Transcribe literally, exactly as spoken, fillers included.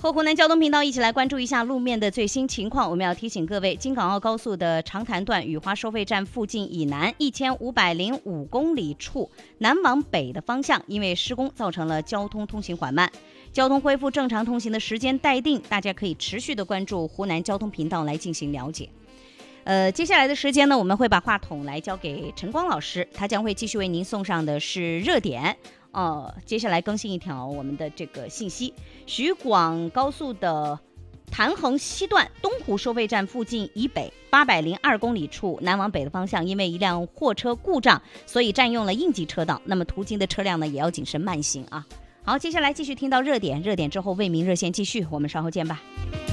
和湖南交通频道一起来关注一下路面的最新情况。我们要提醒各位，京港澳高速的长潭段雨花收费站附近以南一千五百零五公里处南往北的方向，因为施工造成了交通通行缓慢，交通恢复正常通行的时间待定，大家可以持续的关注湖南交通频道来进行了解。呃，接下来的时间呢，我们会把话筒来交给陈光老师，他将会继续为您送上的是热点。呃，接下来更新一条我们的这个信息，徐广高速的潭衡西段东湖收费站附近以北八百零二公里处南往北的方向，因为一辆货车故障，所以占用了应急车道，那么途经的车辆呢也要谨慎慢行啊。好，接下来继续听到热点，热点之后为民热线继续，我们稍后见吧。